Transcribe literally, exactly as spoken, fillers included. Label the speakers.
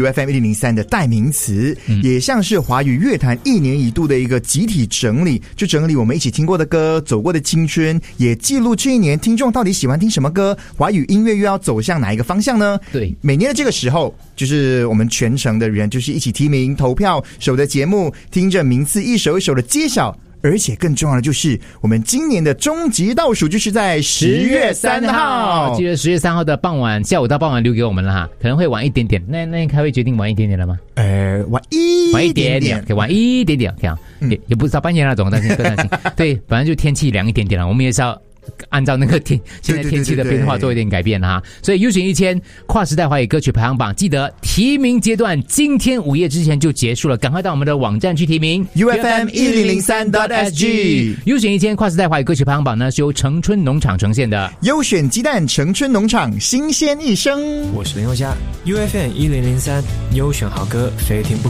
Speaker 1: U F M 一零零三的代名词、嗯、也像是华语乐坛一年一度的一个集体整理，就整理我们一起听过的歌，走过的青春，也记录这一年听众到底喜欢听什么歌，华语音乐又要走向哪一个方向呢？
Speaker 2: 对，
Speaker 1: 每年的这个时候，就是我们全程的人就是一起提名投票，守着节目，听着名次一首一首的揭晓。而且更重要的就是，我们今年的终极倒数就是在十月三号。
Speaker 2: 记得十月三号的傍晚，下午到傍晚留给我们了哈，可能会晚一点点。那那开会决定晚一点点了吗？
Speaker 1: 呃，晚一
Speaker 2: 晚一点点，可以晚一点点，这样、嗯、也也不知道半夜那种，但是不担心。对，反正就天气凉一点点了，我们也是要按照那个天现在天气的变化做一点改变哈。所以 U 选一千跨时代华语歌曲排行榜，记得提名阶段今天午夜之前就结束了，赶快到我们的网站去提名
Speaker 1: U F M 一零零三 .S G。
Speaker 2: U 选一千跨时代华语歌曲排行榜呢是由城春农场呈现的，
Speaker 1: 优选鸡蛋城春农场，新鲜一生。
Speaker 3: 我是林宥嘉， U F M 一零零三优选好歌，非听不可。